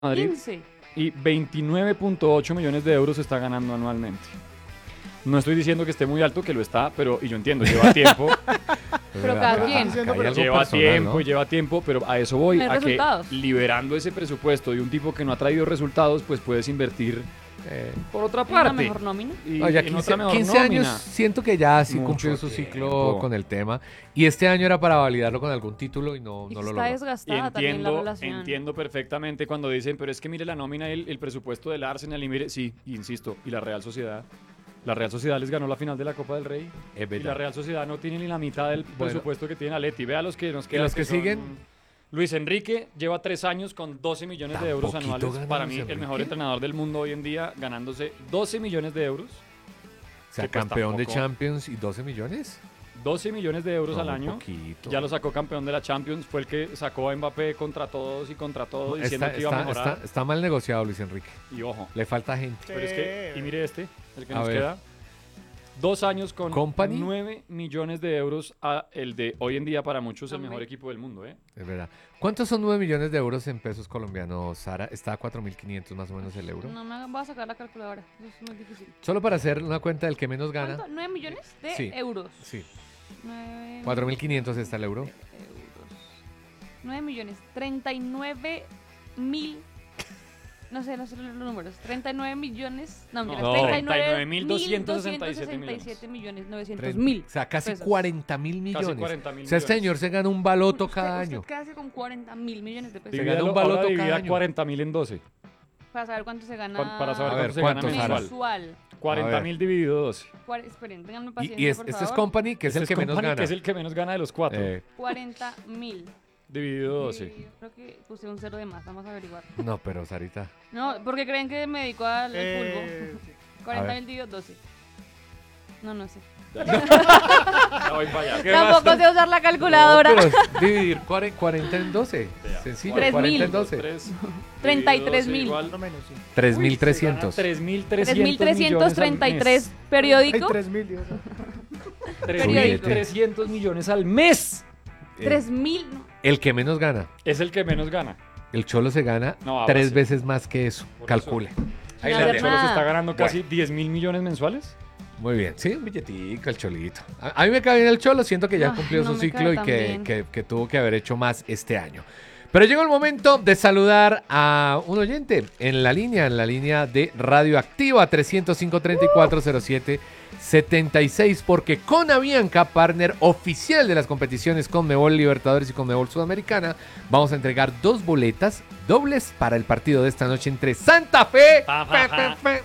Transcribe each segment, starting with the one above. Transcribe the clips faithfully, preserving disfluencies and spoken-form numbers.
Madrid quince. y veintinueve punto ocho millones de euros está ganando anualmente. No estoy diciendo que esté muy alto, que lo está, pero y yo entiendo, lleva tiempo. Pero cada quien. Lleva tiempo y lleva tiempo, pero a eso voy, No hay a resultados. que liberando ese presupuesto de un tipo que no ha traído resultados, pues puedes invertir eh, por otra Una parte. mejor nómina. Y, No, ya en quince, otra mejor quince años nómina. siento que ya sí Mucho cumplió su ciclo tiempo. con el tema. Y este año era para validarlo con algún título y no, Y no que lo está logró. Y desgastada también la entiendo, relación. entiendo perfectamente cuando dicen, pero es que mire la nómina y el, el presupuesto del Arsenal y mire, sí, insisto, y la Real Sociedad. La Real Sociedad les ganó la final de la Copa del Rey. Es Y verdad. la Real Sociedad no tiene ni la mitad del Bueno. presupuesto que tiene Atleti. Vea los que nos quedan. los que son- siguen? Luis Enrique lleva tres años con doce millones de Tan euros poquito anuales. gana Para Luis mí, el Enrique. mejor entrenador del mundo hoy en día, ganándose doce millones de euros. O sea, que pues campeón de tampoco- Champions y doce millones. doce millones de euros No, al muy año. poquito. Ya lo sacó campeón de la Champions. Fue el que sacó a Mbappé contra todos y contra todo, diciendo Está, que iba a está- mejorar. está- está mal negociado Luis Enrique. Y ojo, Le falta gente. pero es que, y mire este, el que A nos ver. queda. Dos años con Company. nueve millones de euros a el de hoy en día para muchos el Hombre. mejor equipo del mundo, ¿eh? Es verdad. ¿Cuántos son nueve millones de euros en pesos colombianos, Sara? Está a cuatro mil quinientos más o menos el euro. No me voy a sacar la calculadora. Eso es muy difícil. Solo para hacer una cuenta del que menos gana. ¿Cuánto? ¿nueve millones de Sí. euros? Sí. nueve cuatro mil quinientos está el euro. euros. nueve millones. treinta y nueve mil. No sé, no sé los números. treinta y nueve millones. No, mira, No, treinta y nueve mil doscientos sesenta y siete millones. millones novecientos Tre- mil. O sea, casi pesos. cuarenta mil millones. Casi cuarenta mil O sea, este millones. señor se gana un baloto Usted- cada usted año. ¿Qué hace con cuarenta mil millones de pesos? Se gana Divídalo- un baloto ahora cada divida año. cuarenta mil en doce. Para saber cuánto se gana. Pa- para saber A ver, cuánto se gana ¿cuánto, Sara? mensual. mensual. cuarenta mil dividido doce. Cuar- Esperen, ténganme Y, paciencia, y es- por este es favor. Company, que es el Este que menos Company, gana. que es el que menos gana de los cuatro. Eh, cuarenta mil. Dividido doce. Yo creo que puse un cero de más, vamos a averiguar. no, pero Sarita. No, porque creen que me dedico al al Eh, pulpo. cuarenta A ver. mil dividido doce. No, no sé. Ya voy para allá. ¿Qué Tampoco más? sé usar la calculadora. No, pero dividir cuare- cuarenta en doce. Sencillo, Tres cuarenta mil. en doce. Tres, treinta y dividido tres doce mil. igual Más o menos, sí. tres mil trescientos. tres mil tres mil trescientos treinta y tres Hay periódico. tres mil, Dios. tres mil trescientos millones al mes. tres mil. no. El que menos gana. Es el que menos gana. El Cholo se gana No, ahora tres sí. veces más que eso. Por Calcule. Ahí No la hacer dejo. Solo se nada. está ganando casi diez mil millones mensuales. Muy bien. Sí, un billetico, el Cholito. A, a mí me cae bien el Cholo. Siento que ya Ay, cumplió no su me ciclo cae y tan que, bien. que- que tuvo que haber hecho más este año. Pero llegó el momento de saludar a un oyente en la línea, en la línea de Radioactiva trescientos cinco, treinta y cuatro, cero siete, setenta y seis, porque con Avianca, partner oficial de las competiciones Conmebol Libertadores y Conmebol Sudamericana, vamos a entregar dos boletas dobles para el partido de esta noche entre Santa Fe. Pa, Fe, pa, fe, pa. fe.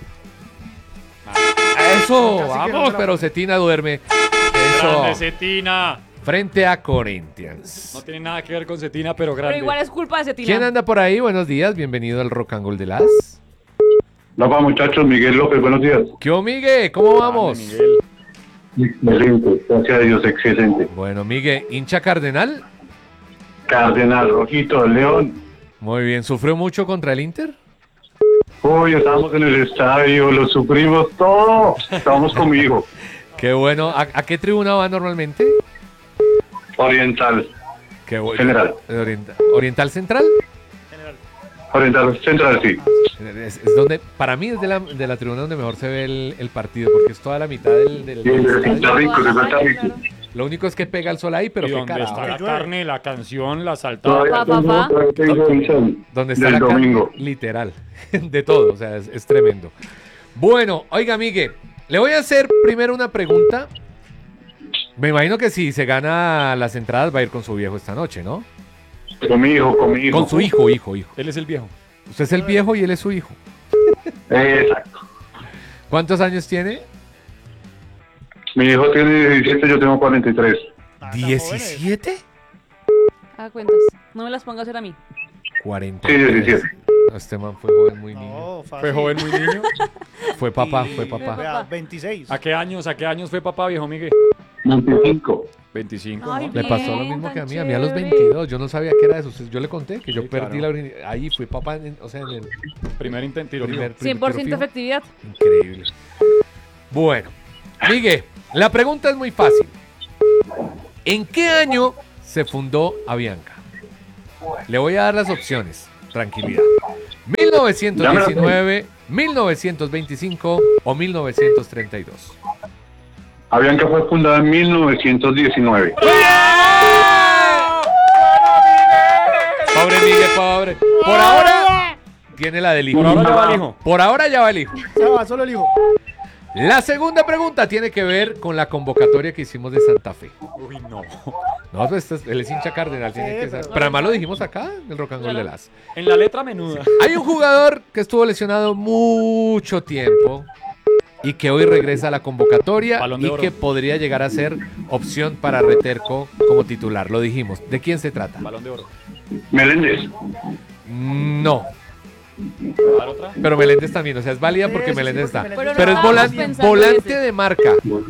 Eso, Casi que vamos, no, pero Cetina duerme. Eso, Grande Cetina. frente a Corinthians. No tiene nada que ver con Cetina, pero grande. Pero igual es culpa de Cetina. ¿Quién anda por ahí? Buenos días, bienvenido al Rock and Roll de las. Hola muchachos, Miguel López, buenos días. ¿Qué onda, Migue? ¿Cómo vamos? Grande, Miguel. Excelente, gracias a Dios, excelente. Bueno, Migue, hincha cardenal. Cardenal, Rojito, León. Muy bien, ¿sufrió mucho contra el Inter? Hoy estábamos en el estadio, lo sufrimos todo. Estábamos con mi hijo, Qué bueno. ¿A, a qué tribuna va normalmente? Oriental, Qué bueno. General. Oriental, ¿Oriental Central? Oriental Central, sí. Es, es donde, para mí es de la, de la tribuna donde mejor se ve el, el partido, porque es toda la mitad del, del- Sí, del sí, estadio. está rico, se está rico. Lo único es que pega el sol ahí, pero ¿Y qué dónde carajo. está la llueve. carne, la canción, la saltada? Todavía Pa, pa, tengo, pa. todavía tengo visión Donde está del la carne, domingo. literal, de todo, o sea, es, es tremendo. Bueno, oiga, Migue, le voy a hacer primero una pregunta. Me imagino que si se gana las entradas va a ir con su viejo esta noche, ¿no? Con mi hijo, con mi hijo. Con su hijo, hijo, hijo. Él es el viejo. Usted es el viejo y él es su hijo. Exacto. ¿Cuántos años tiene? Mi hijo tiene diecisiete, yo tengo cuarenta y tres. Ah, tan jóvenes. ¿diecisiete? Haga cuentas. No me las ponga a hacer a mí. cuarenta. Sí, diecisiete. Este man fue joven muy niño. No, fácil. Fue joven, muy niño. Fue papá, Y- fue papá. vea, veintiséis. ¿A qué años, a qué años fue papá, viejo Miguel? veinticinco. veinticinco, Ay, ¿no? Le pasó lo Bien, mismo que a tan mí, a mí a los chévere. veintidós, yo no sabía qué era eso, yo le conté que yo Sí, perdí claro. la orina- ahí fui papá, en- o sea, en el Primer intento, tiro primer, fijo. cien por tiro ciento fijo. efectividad. Increíble. Bueno, Miguel, la pregunta es muy fácil. ¿En qué año se fundó Avianca? Le voy a dar las opciones, tranquilidad. novecientos diecinueve, mil novecientos veinticinco o mil novecientos treinta y dos. Avianca fue fundada en mil novecientos diecinueve. Pobre Miguel, pobre. Por ahora tiene la del hijo. Por ahora ya va el hijo. Por ahora ya va el hijo. Ya va, solo el hijo. La segunda pregunta tiene que ver con la convocatoria que hicimos de Santa Fe. Uy, no. No, pues, este es- él es hincha cardenal, tiene Sí, que pero- ser. Pero además lo dijimos acá, en el Rock and Roll Claro. de las. En la letra menuda. Hay un jugador que estuvo lesionado mucho tiempo y que hoy regresa a la convocatoria Balón de y oro. que podría llegar a ser opción para Reterco como titular. Lo dijimos. ¿De quién se trata? Balón de oro. Meléndez. No, ¿Va a dar otra? pero Meléndez también. O sea, es válida Sí, porque sí, sí, Meléndez porque está. Meléndez Pero está. Pero es estábamos volante, pensando volante ese. de marca.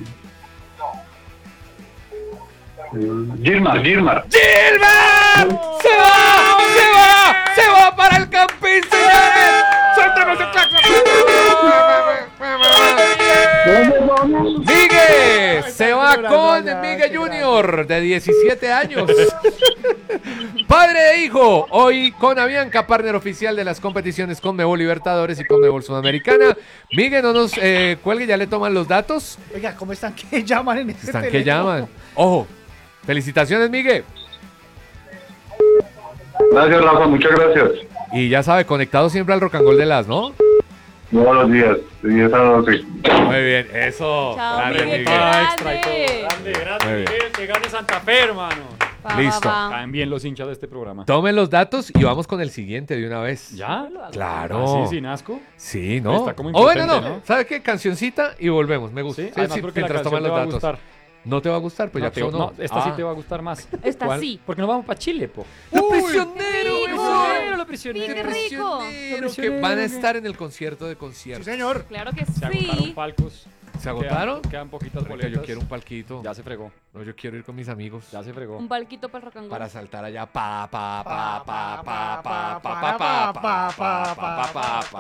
Gilmar, Gilmar. ¡Gilbert! ¡Se va! ¡Se va! ¡Se va para el Campín, señores! ¡Suéltame ese claxon! Miguel se va con Miguel Junior de diecisiete años. Padre de hijo, hoy con Avianca, partner oficial de las competiciones Conmebol Libertadores y Conmebol Sudamericana. Miguel, no nos eh, cuelgue, ya le toman los datos. Oiga, ¿cómo están que llaman en este Están que teléfono? llaman. Ojo, felicitaciones, Miguel. Gracias, Rafa, muchas gracias. Y ya sabe, conectado siempre al Rock and Roll de las, ¿no? Todos los días, de diez a doce. Muy bien, eso. Chao, Grande, Miguel, Miguel. qué Extra y todo. Grande, grande, Muy bien. Miguel, que gane Santa Fe, hermano. Va, va, Listo. va. Caen bien los hinchas de este programa. Tomen los datos y vamos con el siguiente de una vez. ¿Ya? Claro. ¿Así, sin asco? Sí, ¿no? Está como O bueno, impotente, no. ¿no? ¿Sabe qué? Cancioncita y volvemos. Me gusta. Sí, Sí, además sí, porque la mientras canción toman te los va a datos. gustar. ¿No te va a gustar? Pues No, ya te- sonó. no, esta sí Ah. te va a gustar más. Esta ¿Cuál? sí. Porque nos vamos para Chile, po. ¡Los Uy, prisioneros! sí, mi no. amor! los prisioneros. Qué rico. Prisioneros que van a estar en el concierto de Sí, conciertos. señor. Claro que Se agotaron sí. palcos. ¿Se agotaron? Quedan, quedan poquitas Marica, boletas. yo quiero un palquito. Ya se fregó. No, yo quiero ir con mis amigos. Ya se fregó. Un palquito para el rock and roll. Para saltar allá. Pa, pa, pa, pa, pa, pa, pa, pa, pa, pa, pa, pa, pa, pa, pa, pa.